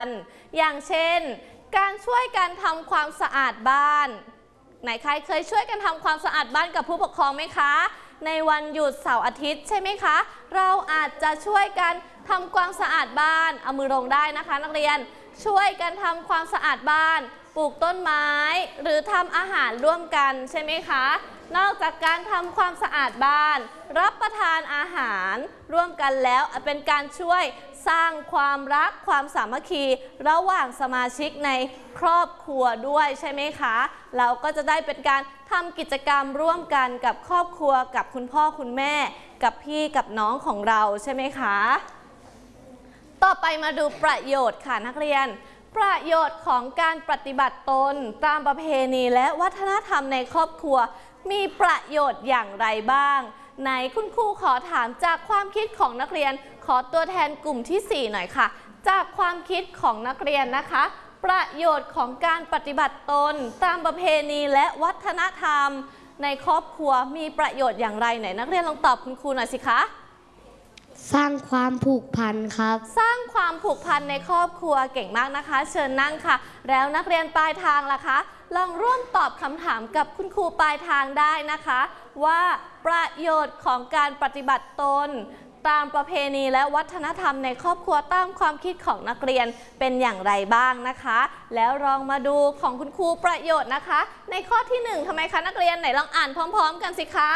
อย่างเช่นการช่วยกันทำความสะอาดบ้านไหนใครเคยช่วยกันทำความสะอาดบ้านกับผู้ปกครองไหมคะในวันหยุดเสาร์อาทิตย์ใช่ไหมคะเราอาจจะช่วยกันทำความสะอาดบ้านเอามือลงได้นะคะนักเรียนช่วยกันทำความสะอาดบ้านปลูกต้นไม้หรือทำอาหารร่วมกันใช่ไหมคะนอกจากการทำความสะอาดบ้านรับประทานอาหารร่วมกันแล้วเป็นการช่วยสร้างความรักความสามัคคีระหว่างสมาชิกในครอบครัวด้วยใช่ไหมคะเราก็จะได้เป็นการทำกิจกรรมร่วมกันกับครอบครัวกับคุณพ่อคุณแม่กับพี่กับน้องของเราใช่ไหมคะต่อไปมาดูประโยชน์ค่ะนักเรียนประโยชน์ของการปฏิบัติตนตามประเพณีและวัฒนธรรมในครอบครัวมีประโยชน์อย่างไรบ้างไหนคุณครูขอถามจากความคิดของนักเรียนขอตัวแทนกลุ่มที่4หน่อยค่ะจากความคิดของนักเรียนนะคะประโยชน์ของการปฏิบัติตนตามประเพณีและวัฒนธรรมในครอบครัวมีประโยชน์อย่างไรไหนนักเรียนลองตอบคุณครูหน่อยสิคะสร้างความผูกพันครับสร้างความผูกพันในครอบครัวเก่งมากนะคะเชิญนั่งค่ะแล้วนักเรียนปลายทางล่ะคะลองร่วมตอบคำถามกับคุณครูปลายทางได้นะคะว่าประโยชน์ของการปฏิบัติตนตามประเพณีและวัฒนธรรมในครอบครัวตามความคิดของนักเรียนเป็นอย่างไรบ้างนะคะแล้วลองมาดูของคุณครูประโยชน์นะคะในข้อที่1ทำไมคะนักเรียนไหนลองอ่านพร้อมๆกันสิคะ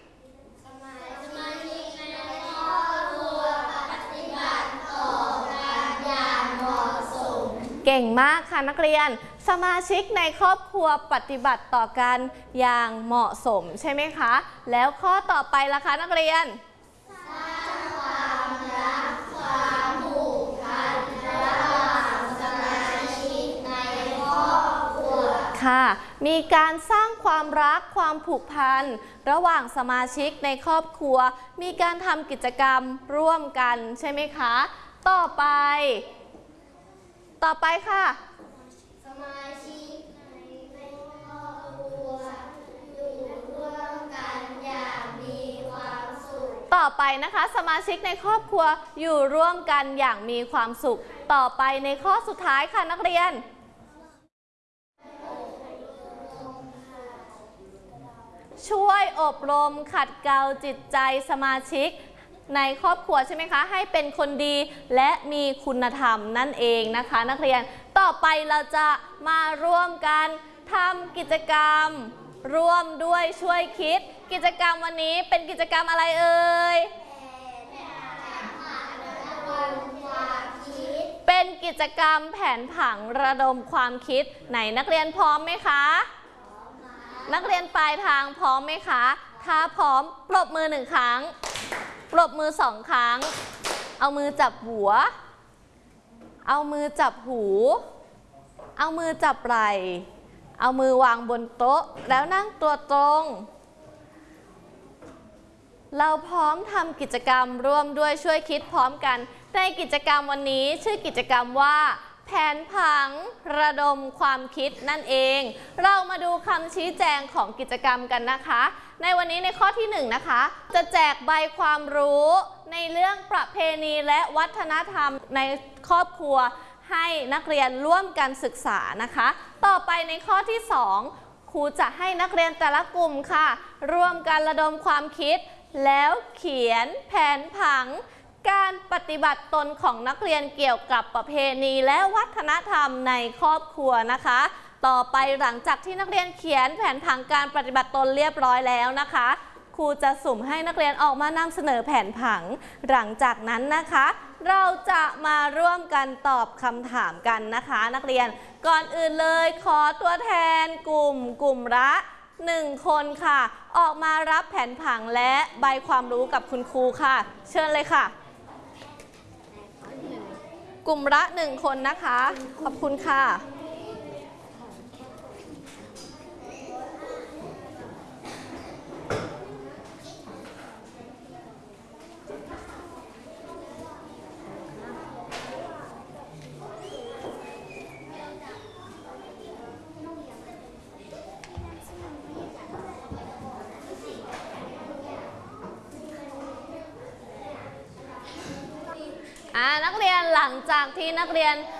เก่งมากค่ะนักเรียนสมาชิกในครอบครัวปฏิบัติต่อกันอย่างเหมาะสมใช่ไหมคะแล้วข้อต่อไปล่ะคะนักเรียนสร้างความรักความผูกพันระหว่างสมาชิกในครอบครัวค่ะมีการสร้างความรักความผูกพันระหว่างสมาชิกในครอบครัวมีการทำกิจกรรมร่วมกันใช่ไหมคะต่อไปค่ะสมาชิกในครอบครัวอยู่ร่วมกันอย่างมีความสุขต่อไปนะคะสมาชิกในครอบครัวอยู่ร่วมกันอย่างมีความสุขต่อไปในข้อสุดท้ายค่ะนักเรียนช่วยอบรมขัดเกลาจิตใจสมาชิกในครอบครัวใช่ไหมคะให้เป็นคนดีและมีคุณธรรมนั่นเองนะคะนักเรียนต่อไปเราจะมาร่วมกันทำกิจกรรมร่วมด้วยช่วยคิดกิจกรรมวันนี้เป็นกิจกรรมอะไรเอ่ยเป็นกิจกรรมแผนผังระดมความคิดไหนนักเรียนพร้อมไหมคะนักเรียนปลายทางพร้อมไหมคะถ้าพร้อมปรบมือ1 ครั้งปรบมือ2 ครั้งเอามือจับหัวเอามือจับหูเอามือจับไหล่เอามือวางบนโต๊ะแล้วนั่งตัวตรงเราพร้อมทำกิจกรรมร่วมด้วยช่วยคิดพร้อมกันในกิจกรรมวันนี้ชื่อกิจกรรมว่าแผนผังระดมความคิดนั่นเองเรามาดูคำชี้แจงของกิจกรรมกันนะคะในวันนี้ในข้อที่1นะคะจะแจกใบความรู้ในเรื่องประเพณีและวัฒนธรรมในครอบครัวให้นักเรียนร่วมกันศึกษานะคะต่อไปในข้อที่2ครูจะให้นักเรียนแต่ละกลุ่มค่ะร่วมกันระดมความคิดแล้วเขียนแผนผังการปฏิบัติตนของนักเรียนเกี่ยวกับประเพณีและวัฒนธรรมในครอบครัวนะคะต่อไปหลังจากที่นักเรียนเขียนแผนผังการปฏิบัติตนเรียบร้อยแล้วนะคะครูจะสุ่มให้นักเรียนออกมานำเสนอแผนผังหลังจากนั้นนะคะเราจะมาร่วมกันตอบคำถามกันนะคะนักเรียนก่อนอื่นเลยขอตัวแทนกลุ่มละ1 คนค่ะออกมารับแผนผังและใบความรู้กับคุณครูค่ะเชิญเลยค่ะกลุ่มละ1 คนนะคะขอบคุณค่ะ นักเรียนหลังจากที่นักเรียน